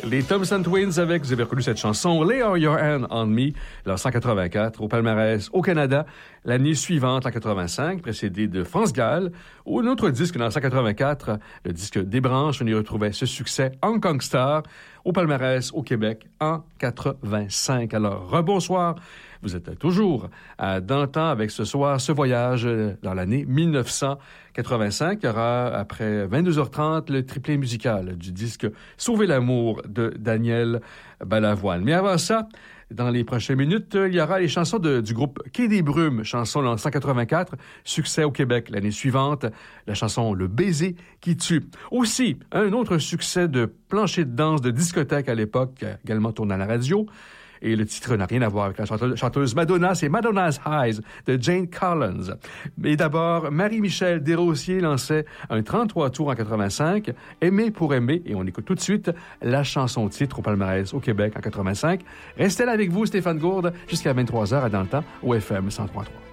Les Thompson Twins avec, vous avez reconnu cette chanson, Lay Your Hand on Me, en 184, au palmarès au Canada. L'année suivante, en 85, précédé de France Gall. Un autre disque, en 184, le disque Des Branches, on y retrouvait ce succès Hong Kong Star, au palmarès au Québec en 85. Alors, rebonsoir. Vous êtes toujours à Dantan avec ce soir ce voyage dans l'année 1985. Il y aura, après 22h30, le triplé musical du disque Sauver l'amour de Daniel Balavoine. Mais avant ça, dans les prochaines minutes, il y aura les chansons du groupe Quai des Brumes, chanson en 184, succès au Québec l'année suivante, la chanson Le baiser qui tue. Aussi, un autre succès de plancher de danse de discothèque à l'époque, également tourné à la radio. Et le titre n'a rien à voir avec la chanteuse Madonna, c'est Madonna's Eyes de Jane Collins. Mais d'abord, Marie-Michel Desrosiers lançait un 33 tours en 85, Aimer pour aimer, et on écoute tout de suite la chanson titre au palmarès au Québec en 85. Restez là avec vous, Stéphane Gourde, jusqu'à 23h à Dans le temps, au FM 103.3.